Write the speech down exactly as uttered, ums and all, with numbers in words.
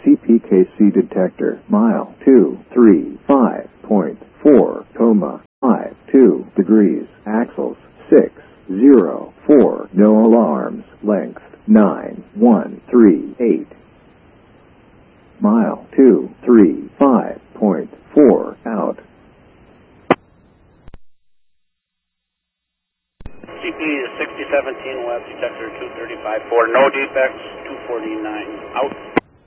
C P K C detector, mile two three five point four, coma five two degrees, axles six zero four, no alarms, length nine one three eight. Mile two three five point four, out. C P sixty seventeen West, detector two thirty-five four, no defects, two forty-nine, out.